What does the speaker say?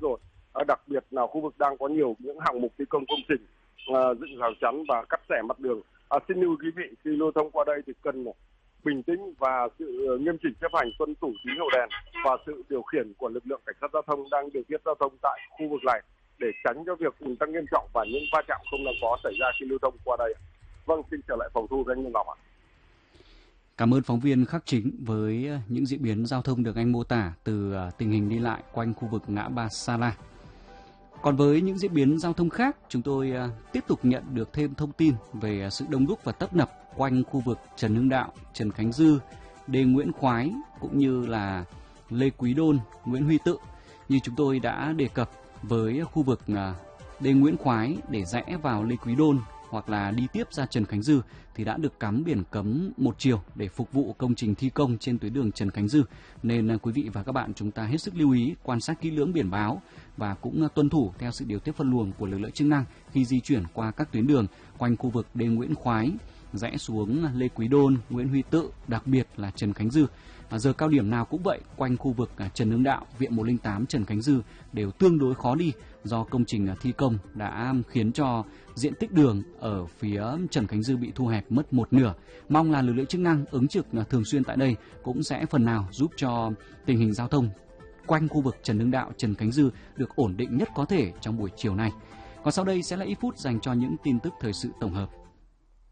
rồi. Đặc biệt là khu vực đang có nhiều những hạng mục thi công công trình, dựng rào chắn và cắt xẻ mặt đường. Xin lưu quý vị khi lưu thông qua đây thì cần bình tĩnh và sự nghiêm chỉnh chấp hành tuân thủ tín hiệu đèn và sự điều khiển của lực lượng cảnh sát giao thông đang điều tiết giao thông tại khu vực này để tránh cho việc ùn tắc nghiêm trọng và những va chạm không đáng có xảy ra khi lưu thông qua đây. Vâng, xin trở lại phòng thu với anh Minh Ngọc ạ. Cảm ơn phóng viên Khắc Chính với những diễn biến giao thông được anh mô tả từ tình hình đi lại quanh khu vực ngã ba Sa La. Còn với những diễn biến giao thông khác, chúng tôi tiếp tục nhận được thêm thông tin về sự đông đúc và tấp nập quanh khu vực Trần Hưng Đạo, Trần Khánh Dư, Đê Nguyễn Khoái cũng như là Lê Quý Đôn, Nguyễn Huy Tự. Như chúng tôi đã đề cập với khu vực Đê Nguyễn Khoái để rẽ vào Lê Quý Đôn hoặc là đi tiếp ra Trần Khánh Dư thì đã được cắm biển cấm một chiều để phục vụ công trình thi công trên tuyến đường Trần Khánh Dư. Nên quý vị và các bạn chúng ta hết sức lưu ý, quan sát kỹ lưỡng biển báo và cũng tuân thủ theo sự điều tiết phân luồng của lực lượng chức năng khi di chuyển qua các tuyến đường quanh khu vực Đê Nguyễn Khoái, rẽ xuống Lê Quý Đôn, Nguyễn Huy Tự, đặc biệt là Trần Khánh Dư. Giờ cao điểm nào cũng vậy, quanh khu vực Trần Hưng Đạo, Viện 108, Trần Khánh Dư đều tương đối khó đi do công trình thi công đã khiến cho diện tích đường ở phía Trần Khánh Dư bị thu hẹp mất một nửa. Mong là lực lượng chức năng ứng trực thường xuyên tại đây cũng sẽ phần nào giúp cho tình hình giao thông quanh khu vực Trần Hưng Đạo, Trần Khánh Dư được ổn định nhất có thể trong buổi chiều nay. Còn sau đây sẽ là ít phút dành cho những tin tức thời sự tổng hợp.